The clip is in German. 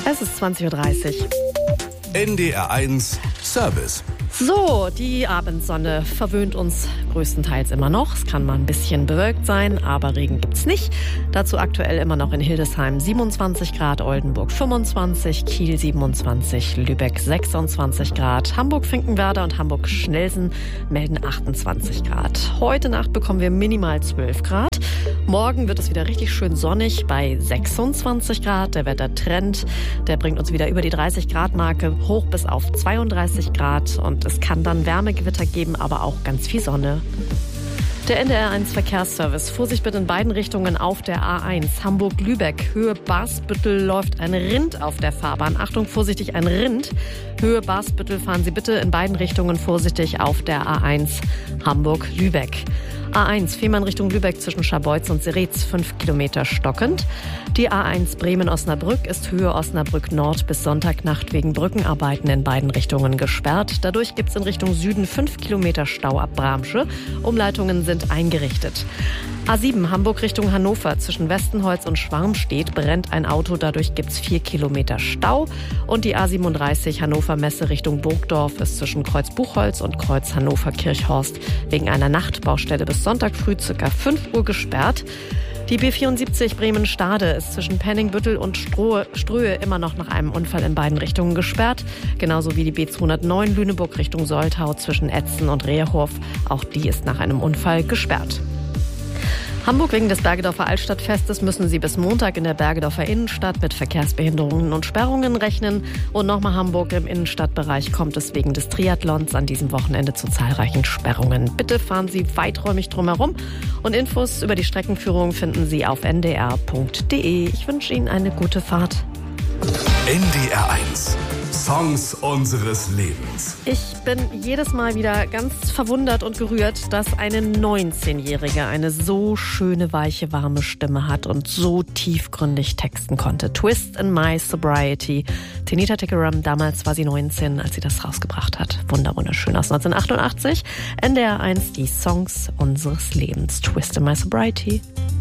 Es ist 20:30 Uhr. NDR1 Service. So, die Abendsonne verwöhnt uns größtenteils immer noch. Es kann mal ein bisschen bewölkt sein, aber Regen gibt's nicht. Dazu aktuell immer noch in Hildesheim 27 Grad, Oldenburg 25, Kiel 27, Lübeck 26 Grad, Hamburg-Finkenwerder und Hamburg-Schnelsen melden 28 Grad. Heute Nacht bekommen wir minimal 12 Grad. Morgen wird es wieder richtig schön sonnig bei 26 Grad. Der Wettertrend, der bringt uns wieder über die 30-Grad-Marke hoch bis auf 32 Grad. Und es kann dann Wärmegewitter geben, aber auch ganz viel Sonne. Der NDR1 Verkehrsservice. Vorsicht bitte in beiden Richtungen auf der A1. Hamburg-Lübeck, Höhe Barsbüttel läuft ein Rind auf der Fahrbahn. Achtung, vorsichtig, ein Rind. Höhe Barsbüttel fahren Sie bitte in beiden Richtungen vorsichtig auf der A1 Hamburg-Lübeck. A1 Fehmarn Richtung Lübeck zwischen Scharbeutz und Seretz 5 Kilometer stockend. Die A1 Bremen-Osnabrück ist Höhe Osnabrück Nord bis Sonntagnacht wegen Brückenarbeiten in beiden Richtungen gesperrt. Dadurch gibt es in Richtung Süden 5 Kilometer Stau ab Bramsche. Umleitungen sind eingerichtet. A7 Hamburg Richtung Hannover zwischen Westenholz und Schwarmstedt brennt ein Auto, dadurch gibt's 4 Kilometer Stau. Und die A37 Hannover Messe Richtung Burgdorf ist zwischen Kreuz Buchholz und Kreuz Hannover Kirchhorst wegen einer Nachtbaustelle bis Sonntag früh ca. 5 Uhr gesperrt. Die B74 Bremen-Stade ist zwischen Penningbüttel und Ströhe immer noch nach einem Unfall in beiden Richtungen gesperrt. Genauso wie die B209 Lüneburg Richtung Soltau zwischen Etzen und Reherhof. Auch die ist nach einem Unfall gesperrt. Hamburg wegen des Bergedorfer Altstadtfestes müssen Sie bis Montag in der Bergedorfer Innenstadt mit Verkehrsbehinderungen und Sperrungen rechnen. Und nochmal Hamburg im Innenstadtbereich kommt es wegen des Triathlons an diesem Wochenende zu zahlreichen Sperrungen. Bitte fahren Sie weiträumig drumherum. Und Infos über die Streckenführung finden Sie auf ndr.de. Ich wünsche Ihnen eine gute Fahrt. NDR1 Songs unseres Lebens. Ich bin jedes Mal wieder ganz verwundert und gerührt, dass eine 19-Jährige eine so schöne, weiche, warme Stimme hat und so tiefgründig texten konnte. Twist in My Sobriety. Tinita Tikaram, damals war sie 19, als sie das rausgebracht hat. Wunderschön aus 1988. NDR1, die Songs unseres Lebens. Twist in My Sobriety.